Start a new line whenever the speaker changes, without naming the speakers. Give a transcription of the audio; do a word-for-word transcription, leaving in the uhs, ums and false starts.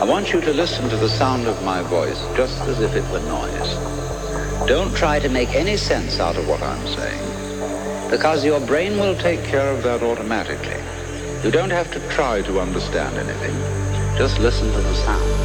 I want you to listen to the sound of my voice just as if it were noise. Don't try to make any sense out of what I'm saying, because your brain will take care of that automatically. You don't have to try to understand anything. Just listen to the sound.